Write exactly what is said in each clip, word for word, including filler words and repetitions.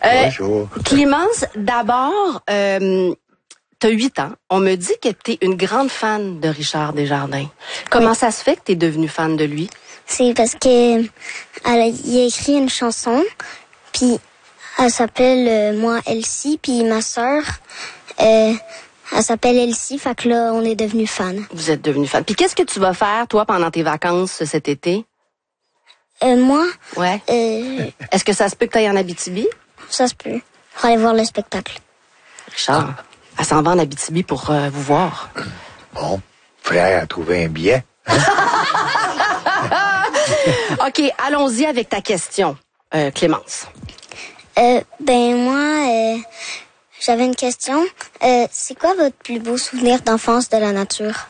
Euh, Bonjour. Clémence, d'abord, euh, tu as huit ans. On me dit que tu es une grande fan de Richard Desjardins. Comment oui. ça se fait que tu es devenue fan de lui? C'est parce que elle a, il a écrit une chanson, puis elle s'appelle euh, moi Elsie, puis ma sœur, euh, elle s'appelle Elsie, fait que là, on est devenus fans. Vous êtes devenus fans. Puis qu'est-ce que tu vas faire, toi, pendant tes vacances cet été? Euh, moi? Ouais. Euh, Est-ce que ça se peut que tu ailles en Abitibi? Ça se peut. Pour aller voir le spectacle. Richard, ah. elle s'en va en Abitibi pour euh, vous voir. Bon, frère a trouvé un billet. Hein? OK, allons-y avec ta question, euh, Clémence. Euh, ben moi, euh, j'avais une question. Euh, c'est quoi votre plus beau souvenir d'enfance de la nature?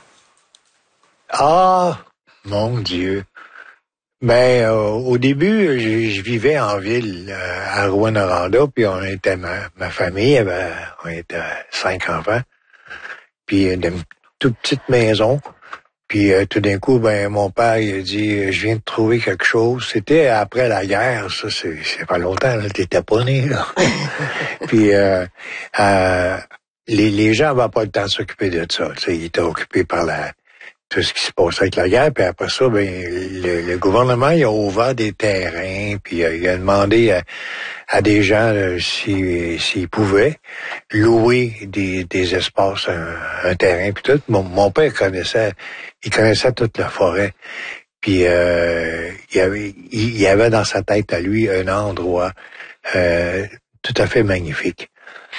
Ah, mon Dieu. Ben, euh, au début, je, je vivais en ville, euh, à Rouyn-Noranda, puis on était ma, ma famille, avait, on était cinq enfants, puis d'une toute petite maison. Puis euh, tout d'un coup, ben mon père il a dit, je viens de trouver quelque chose. C'était après la guerre, ça c'est, c'est pas longtemps, là, t'étais pas né, là. Puis euh, euh, les, les gens n'avaient pas le temps de s'occuper de ça. Tu sais, ils étaient occupés par la tout ce qui se passait avec la guerre, puis après ça, ben le, le gouvernement il a ouvert des terrains, puis euh, il a demandé à, à des gens là, s'ils s'ils pouvaient louer des, des espaces, un, un terrain, puis tout. Mon, mon père connaissait, il connaissait toute la forêt, puis euh, il avait, il, il avait dans sa tête à lui un endroit euh, tout à fait magnifique.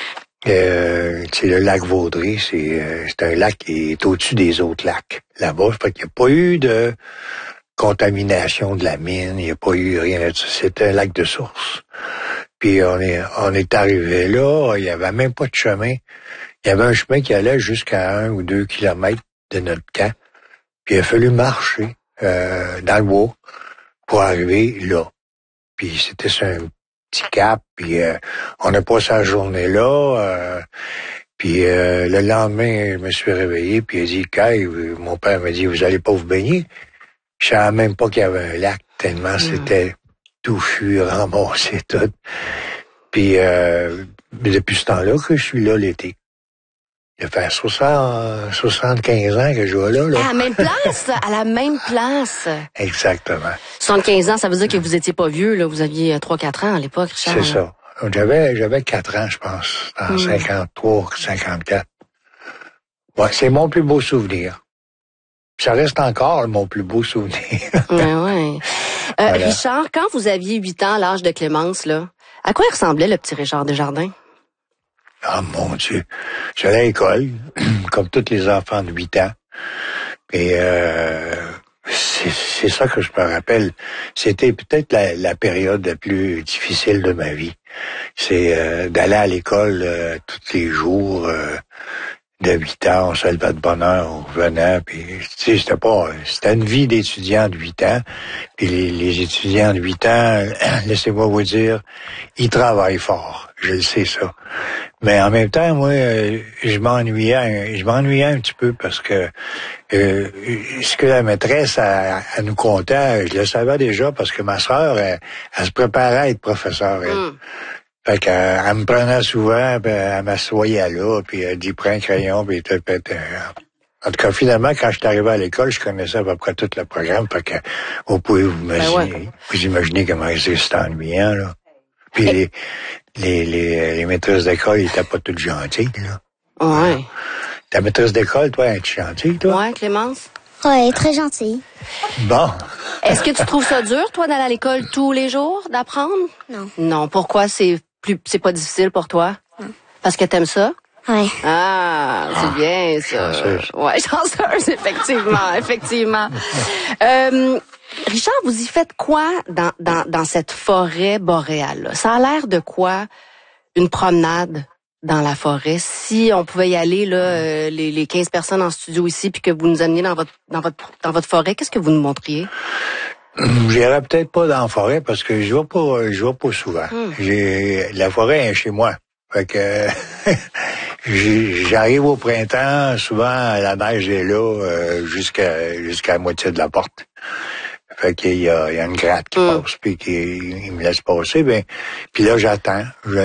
Euh, c'est le lac Vaudrey, c'est, euh, c'est un lac qui est au-dessus des autres lacs là-bas. Fait qu'il n'y a pas eu de contamination de la mine, il n'y a pas eu rien là-dessus. C'était un lac de source. Puis on est on est arrivé là, il n'y avait même pas de chemin. Il y avait un chemin qui allait jusqu'à un ou deux kilomètres de notre camp. Puis il a fallu marcher euh, dans le bois pour arriver là. Puis c'était sur un petit cap, puis euh, on a passé la journée là, euh, puis euh, le lendemain, je me suis réveillé, puis il a dit, Kay, mon père m'a dit, vous allez pas vous baigner? Je savais même pas qu'il y avait un lac, tellement mmh. c'était touffu, ramassé, tout. Puis euh, depuis ce temps-là que je suis là l'été. Il fait soixante, soixante-quinze ans que je vais là, là. À la même place? À la même place? Exactement. soixante-quinze ans, ça veut dire que vous étiez pas vieux, là. Vous aviez trois quatre ans à l'époque, Richard. C'est ça. J'avais, j'avais quatre ans, je pense, en mmh. cinquante-trois, cinquante-quatre. Ouais, c'est mon plus beau souvenir. Ça reste encore mon plus beau souvenir. Ouais, ouais. Euh, voilà. Richard, quand vous aviez huit ans, à l'âge de Clémence, là, à quoi il ressemblait le petit Richard Desjardins? Ah, mon Dieu. J'allais à l'école, comme tous les enfants de huit ans. Et euh, c'est, c'est ça que je me rappelle. C'était peut-être la, la période la plus difficile de ma vie. C'est euh, d'aller à l'école euh, tous les jours. Euh, de huit ans, on se levait de bonne heure, on revenait, puis tu sais, c'était pas, c'était une vie d'étudiant de huit ans, puis les, les étudiants de huit ans, laissez-moi vous dire, ils travaillent fort, je le sais ça. Mais en même temps, moi, je m'ennuyais, je m'ennuyais un petit peu parce que euh, ce que la maîtresse elle, elle nous contait, je le savais déjà parce que ma sœur, elle, elle se préparait à être professeure. Elle. Mm. Fait qu'elle elle me prenait souvent, puis elle m'assoyait là, puis elle dit, prends un crayon, puis tout, puis tout. En tout cas, finalement, quand je suis arrivé à l'école, je connaissais à peu près tout le programme, fait que vous pouvez vous imaginer, ben ouais. vous imaginez comment c'était ennuyant, là. Puis les, les, les, les maîtresses d'école, ils étaient pas toutes gentilles, là. Ouais. Ta maîtresse d'école, toi, es-tu gentille, toi? Ouais, Clémence? Ouais, très gentille. Bon. Est-ce que tu trouves ça dur, toi, d'aller à l'école tous les jours, d'apprendre? Non. Non. Pourquoi c'est plus, c'est pas difficile pour toi? Non. Parce que t'aimes ça? Ouais. Ah, c'est ah, bien, ça. Chanceuse. Ouais, chanceuse, effectivement, effectivement. euh, Richard, vous y faites quoi dans, dans, dans cette forêt boréale, là? Ça a l'air de quoi, une promenade dans la forêt? Si on pouvait y aller, là, euh, les, les quinze personnes en studio ici, puis que vous nous ameniez dans votre, dans votre, dans votre forêt, qu'est-ce que vous nous montriez? J'irai peut-être pas dans la forêt parce que je vais pas, je vais pas souvent. Hmm. J'ai, la forêt est chez moi. Fait que, j'arrive au printemps, souvent la neige est là, euh, jusqu'à, jusqu'à la moitié de la porte. Fait qu'il y a, il y a une gratte qui hmm. passe, puis qui il me laisse passer, ben, puis là j'attends.